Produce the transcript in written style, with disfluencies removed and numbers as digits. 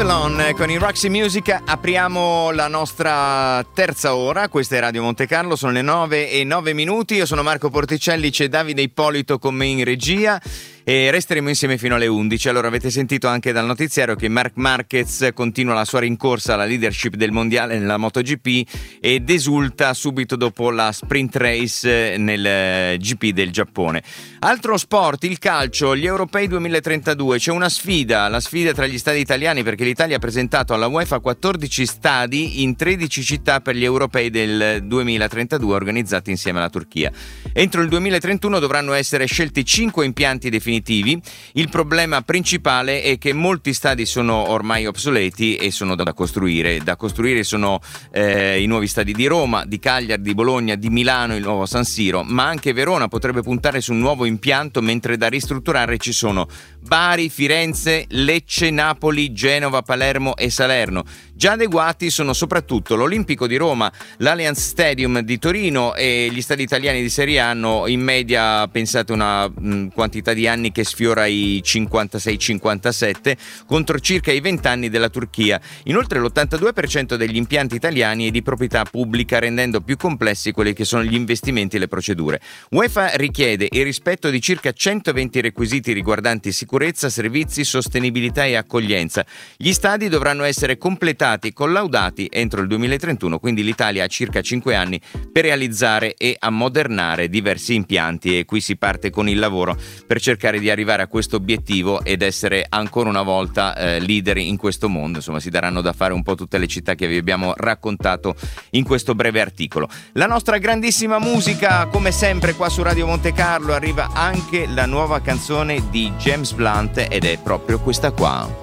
Avalon con i Roxy Music apriamo la nostra terza ora. Questa è Radio Monte Carlo, sono le 9:09. Io sono Marco Porticelli, c'è Davide Ippolito con me in regia e resteremo insieme fino alle 11. Allora, avete sentito anche dal notiziario che Marc Marquez continua la sua rincorsa alla leadership del mondiale nella MotoGP ed esulta subito dopo la sprint race nel GP del Giappone. Altro sport, il calcio, gli europei 2032. C'è una sfida, la sfida tra gli stadi italiani, perché l'Italia ha presentato alla UEFA 14 stadi in 13 città per gli europei del 2032 organizzati insieme alla Turchia. Entro il 2031 dovranno essere scelti 5 impianti definitivi. Il problema principale è che molti stadi sono ormai obsoleti e sono da costruire. Da costruire sono i nuovi stadi di Roma, di Cagliari, di Bologna, di Milano, il nuovo San Siro, ma anche Verona potrebbe puntare su un nuovo impianto, mentre da ristrutturare ci sono Bari, Firenze, Lecce, Napoli, Genova, Palermo e Salerno. Già adeguati sono soprattutto l'Olimpico di Roma, l'Allianz Stadium di Torino e gli stadi italiani di Serie A hanno in media, pensate, una quantità di anni che sfiora i 56-57 contro circa i 20 anni della Turchia. Inoltre l'82% degli impianti italiani è di proprietà pubblica, rendendo più complessi quelli che sono gli investimenti e le procedure. UEFA richiede il rispetto di circa 120 requisiti riguardanti sicurezza, servizi, sostenibilità e accoglienza. Gli stadi dovranno essere completati e collaudati entro il 2031, quindi l'Italia ha circa 5 anni per realizzare e ammodernare diversi impianti e qui si parte con il lavoro per cercare di arrivare a questo obiettivo ed essere ancora una volta leader in questo mondo. Insomma, si daranno da fare un po' tutte le città che vi abbiamo raccontato in questo breve articolo. La nostra grandissima musica, come sempre qua su Radio Monte Carlo, arriva anche la nuova canzone di James Blunt ed è proprio questa qua.